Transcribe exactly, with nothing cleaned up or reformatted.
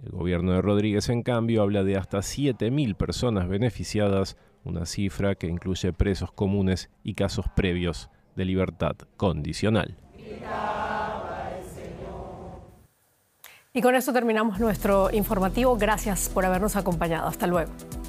El gobierno de Rodríguez, en cambio, habla de hasta siete mil personas beneficiadas, una cifra que incluye presos comunes y casos previos de libertad condicional. Y con esto terminamos nuestro informativo. Gracias por habernos acompañado. Hasta luego.